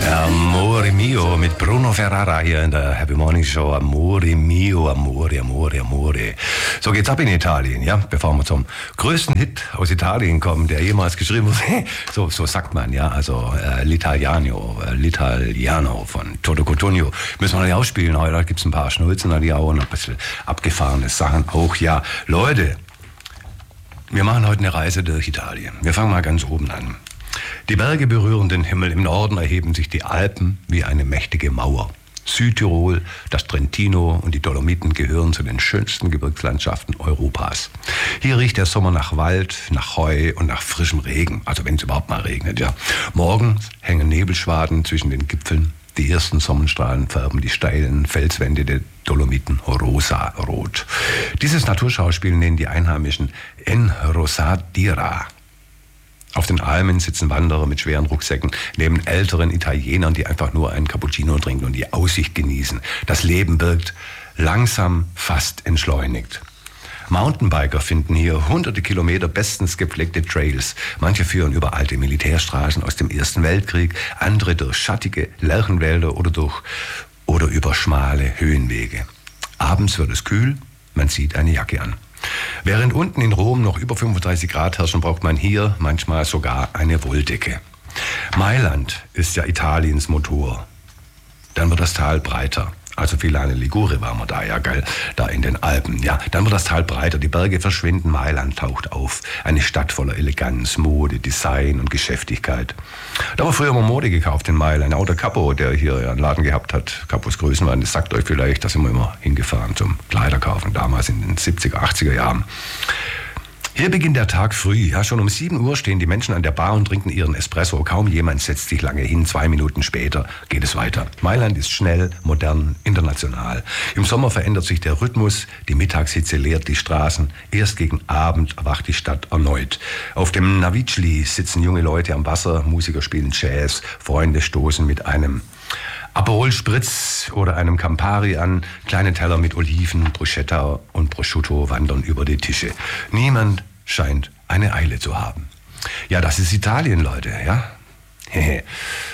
Amore mio mit Bruno Ferrara hier in der Happy Morning Show. Amore mio, amore, amore, amore. So geht's ab in Italien, ja, bevor wir zum größten Hit aus Italien kommen, der jemals geschrieben wurde. So sagt man, ja, also l'Italiano von Toto Cutugno. Müssen wir nicht ausspielen heute, da gibt's ein paar Schnulzen, die auch noch ein bisschen abgefahrene Sachen auch, ja. Leute, wir machen heute eine Reise durch Italien. Wir fangen mal ganz oben an. Die Berge berühren den Himmel. Im Norden erheben sich die Alpen wie eine mächtige Mauer. Südtirol, das Trentino und die Dolomiten gehören zu den schönsten Gebirgslandschaften Europas. Hier riecht der Sommer nach Wald, nach Heu und nach frischem Regen. Also wenn es überhaupt mal regnet, ja. Morgens hängen Nebelschwaden zwischen den Gipfeln. Die ersten Sonnenstrahlen färben die steilen Felswände der Dolomiten rosa-rot. Dieses Naturschauspiel nennen die Einheimischen Enrosadira. Auf den Almen sitzen Wanderer mit schweren Rucksäcken neben älteren Italienern, die einfach nur einen Cappuccino trinken und die Aussicht genießen. Das Leben wirkt langsam, fast entschleunigt. Mountainbiker finden hier hunderte Kilometer bestens gepflegte Trails. Manche führen über alte Militärstraßen aus dem Ersten Weltkrieg, andere durch schattige Lärchenwälder oder über schmale Höhenwege. Abends wird es kühl, man zieht eine Jacke an. Während unten in Rom noch über 35 Grad herrschen, braucht man hier manchmal sogar eine Wolldecke. Mailand ist ja Italiens Motor. Dann wird das Tal breiter. Also Filane Ligure waren wir da, ja geil, da in den Alpen. Ja, dann wird das Tal breiter, die Berge verschwinden, Mailand taucht auf. Eine Stadt voller Eleganz, Mode, Design und Geschäftigkeit. Da war früher mal Mode gekauft in Mailand. Auch der Capo, der hier einen Laden gehabt hat, Capos Größenwahn, das sagt euch vielleicht, da sind wir immer hingefahren zum Kleiderkaufen, damals in den 70er, 80er Jahren. Hier beginnt der Tag früh. Ja, schon um 7 Uhr stehen die Menschen an der Bar und trinken ihren Espresso. Kaum jemand setzt sich lange hin. 2 Minuten später geht es weiter. Mailand ist schnell, modern, international. Im Sommer verändert sich der Rhythmus. Die Mittagshitze leert die Straßen. Erst gegen Abend erwacht die Stadt erneut. Auf dem Navicli sitzen junge Leute am Wasser. Musiker spielen Jazz. Freunde stoßen mit einem Aperol Spritz oder einem Campari an. Kleine Teller mit Oliven, Bruschetta und Prosciutto wandern über die Tische. Niemand scheint eine Eile zu haben. Ja, das ist Italien, Leute, ja.